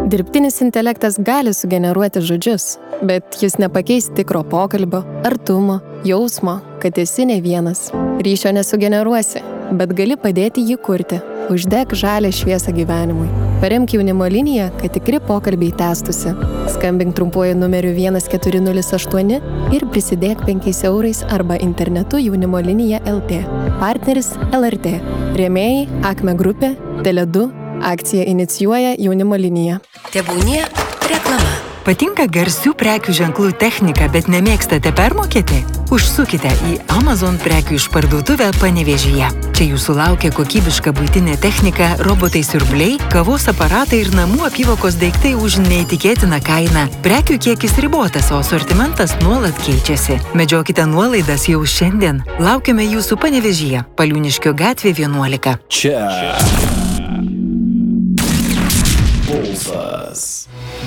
Dirbtinis intelektas gali sugeneruoti žodžius, bet jis nepakeis tikro pokalbio, artumo, jausmo, kad esi ne vienas. Ryšio nesugeneruosi, bet gali padėti jį kurti. Uždek žalią šviesą gyvenimui. Paremk jaunimo liniją, kad tikri pokalbiai tęstusi. Skambink trumpuoju numeriu 1408 ir prisidėk 5 eurais arba internetu jaunimo linija LT. Partneris LRT. Rėmėjai Akme grupė, Tele2. Akciją inicijuoja jaunimo linija. Tebūnie reklama. Patinka garsių prekių ženklų technika, bet nemėgstate permokėti? Užsukite į Amazon prekių išparduotuvę Panevėžyje. Čia jūsų laukia kokybiška buitinė technika, robotai siurbliai, kavos aparatai ir namų apyvokos daiktai už neįtikėtiną kainą. Prekių kiekis ribotas, o asortimentas nuolat keičiasi. Medžiokite nuolaidas jau šiandien. Laukiame jūsų Panevėžyje, Paliūniškio gatvė 11. Čia Pulsas.